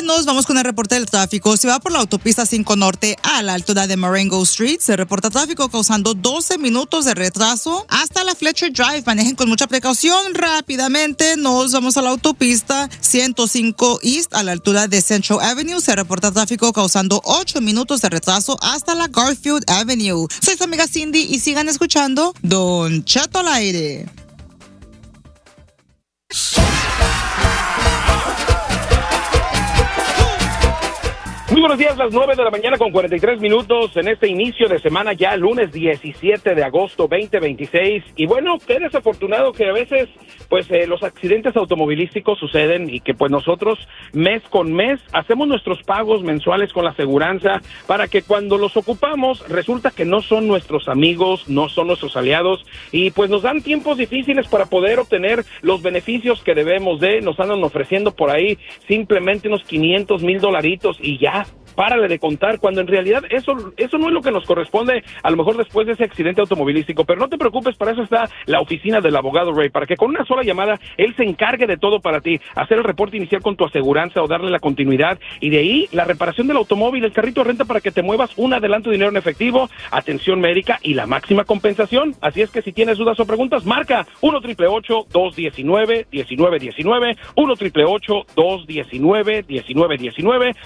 nos vamos con el reporte del tráfico. Si va por la autopista 5 Norte a la altura de Marengo Street, se reporta tráfico causando 12 minutos de retraso hasta la Fletcher Drive. Manejen con mucha precaución. Rápidamente nos vamos a la autopista 105 East a la altura de Central Avenue. Se reporta tráfico causando 8 minutos de retraso hasta la Garfield Avenue. Soy su amiga Cindy y sigan escuchando Don Cheto al aire. Muy buenos días, las 9 de la mañana con 43 minutos en este inicio de semana, ya lunes 17 de agosto 2026. Y bueno, qué desafortunado que a veces pues los accidentes automovilísticos suceden y que pues nosotros mes con mes hacemos nuestros pagos mensuales con la aseguranza para que cuando los ocupamos resulta que no son nuestros amigos, no son nuestros aliados y pues nos dan tiempos difíciles para poder obtener los beneficios que debemos de. Nos andan ofreciendo por ahí simplemente unos $500,000 y ya. Párale de contar, cuando en realidad eso no es lo que nos corresponde, a lo mejor después de ese accidente automovilístico. Pero no te preocupes, para eso está la oficina del abogado Ray, para que con una sola llamada él se encargue de todo para ti, hacer el reporte inicial con tu aseguranza o darle la continuidad, y de ahí la reparación del automóvil, el carrito de renta para que te muevas, un adelanto de dinero en efectivo, atención médica y la máxima compensación. Así es que si tienes dudas o preguntas, marca 1-888-219-1919, 1-888-219-1919,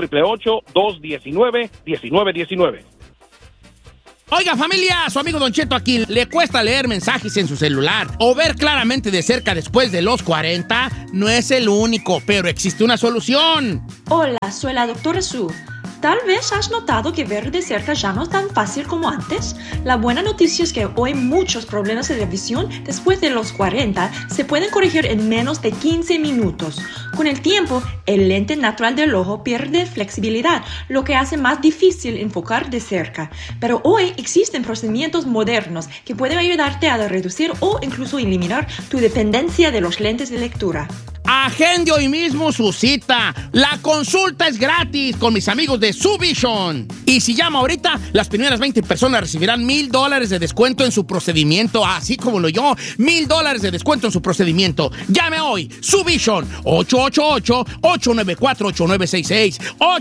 1-888-219-1919. Oiga, familia, su amigo Don Cheto aquí. ¿Le cuesta leer mensajes en su celular o ver claramente de cerca después de los 40? No es el único, pero existe una solución. Hola, soy la doctora Sue. Tal vez has notado que ver de cerca ya no es tan fácil como antes. La buena noticia es que hoy muchos problemas de visión después de los 40 se pueden corregir en menos de 15 minutos. Con el tiempo, el lente natural del ojo pierde flexibilidad, lo que hace más difícil enfocar de cerca. Pero hoy existen procedimientos modernos que pueden ayudarte a reducir o incluso eliminar tu dependencia de los lentes de lectura. Agende hoy mismo su cita. La consulta es gratis con mis amigos de Suvision. Y si llama ahorita, las primeras 20 personas recibirán $1,000 de descuento en su procedimiento. Así como lo oyó, $1,000 de descuento en su procedimiento. Llame hoy. Suvision. 888-894-8966.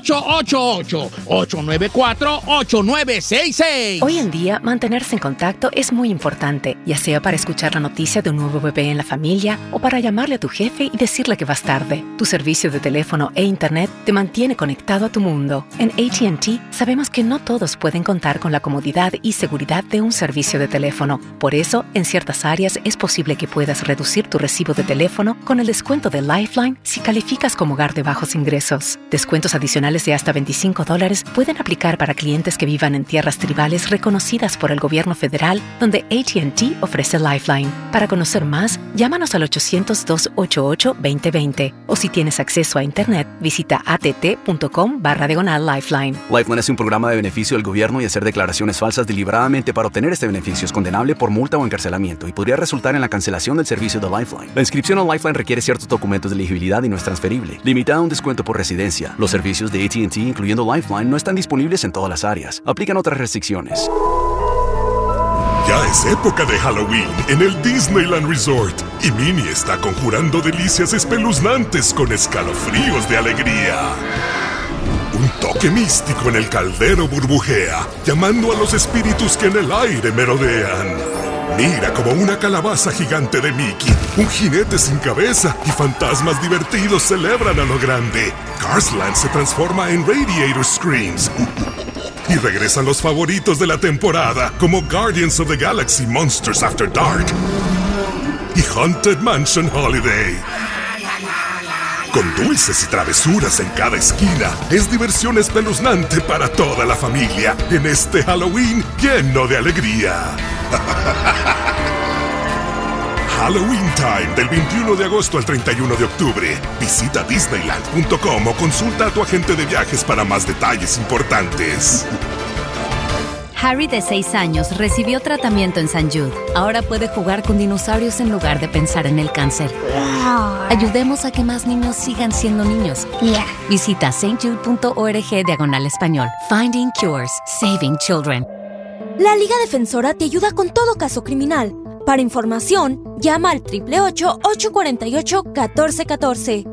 888-894-8966. Hoy en día, mantenerse en contacto es muy importante, ya sea para escuchar la noticia de un nuevo bebé en la familia o para llamarle a tu jefe y decirle que vas tarde. Tu servicio de teléfono e internet te mantiene conectado a tu mundo. En AT&T sabemos que no todos pueden contar con la comodidad y seguridad de un servicio de teléfono. Por eso, en ciertas áreas es posible que puedas reducir tu recibo de teléfono con el descuento de Lifeline si calificas como hogar de bajos ingresos. Descuentos adicionales de hasta $25 pueden aplicar para clientes que vivan en tierras tribales reconocidas por el gobierno federal, donde AT&T ofrece Lifeline. Para conocer más, llámanos al 800-288-2020 o si tienes acceso a internet, visita att.com/Lifeline. Lifeline es un programa de beneficio del gobierno y hacer declaraciones falsas deliberadamente para obtener este beneficio es condenable por multa o encarcelamiento y podría resultar en la cancelación del servicio de Lifeline. La inscripción a Lifeline requiere ciertos documentos de elegibilidad y no es transferible. Limitada a un descuento por residencia. Los servicios de AT&T, incluyendo Lifeline, no están disponibles en todas las áreas. Aplican otras restricciones. Ya es época de Halloween en el Disneyland Resort y Minnie está conjurando delicias espeluznantes con escalofríos de alegría. Un toque místico en el caldero burbujea, llamando a los espíritus que en el aire merodean. Mira como una calabaza gigante de Mickey, un jinete sin cabeza y fantasmas divertidos celebran a lo grande. Carsland se transforma en Radiator Screams. Y regresan los favoritos de la temporada, como Guardians of the Galaxy Monsters After Dark y Haunted Mansion Holiday. Con dulces y travesuras en cada esquina, es diversión espeluznante para toda la familia en este Halloween lleno de alegría. Halloween Time, del 21 de agosto al 31 de octubre. Visita Disneyland.com o consulta a tu agente de viajes para más detalles importantes. Harry, de 6 años, recibió tratamiento en St. Jude. Ahora puede jugar con dinosaurios en lugar de pensar en el cáncer. Ayudemos a que más niños sigan siendo niños. Visita stjude.org/español. Finding Cures. Saving Children. La Liga Defensora te ayuda con todo caso criminal. Para información, llama al 888-848-1414.